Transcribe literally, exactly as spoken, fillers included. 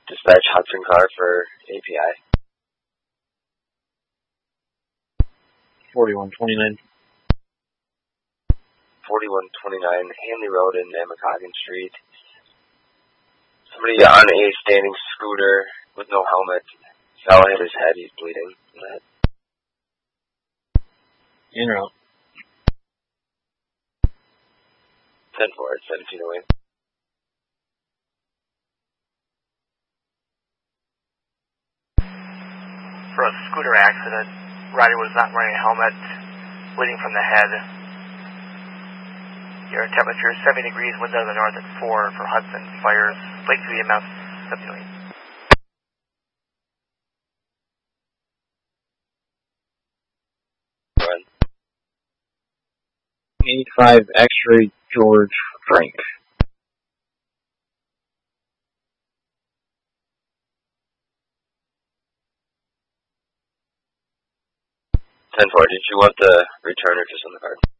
Dispatch Hudson car for A P I. forty-one twenty-nine. forty-one twenty-nine Hanley Road in Amakagan Street. Somebody on a standing scooter with no helmet. Fell hit his head. He's bleeding. In route. ten four, seventeen away. For a scooter accident, rider was not wearing a helmet, bleeding from the head. Your temperature is seventy degrees, wind out of the north at four for Hudson. Fires, lake to the amount seventy-nine. eighty-five X-ray George Frank. ten four, did you want the return or just on the card?